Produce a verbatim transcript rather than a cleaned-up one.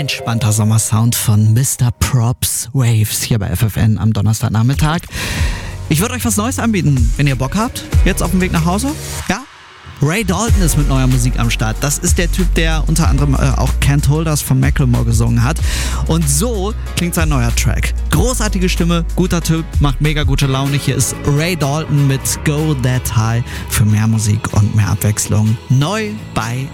entspannter Sommersound von Mister Props Waves hier bei F F N am Donnerstagnachmittag. Ich würde euch was Neues anbieten, wenn ihr Bock habt. Jetzt auf dem Weg nach Hause? Ja? Ray Dalton ist mit neuer Musik am Start. Das ist der Typ, der unter anderem äh, auch Can't Hold Us von Macklemore gesungen hat. Und so klingt sein neuer Track. Großartige Stimme, guter Typ, macht mega gute Laune. Hier ist Ray Dalton mit Go That High für mehr Musik und mehr Abwechslung. Neu bei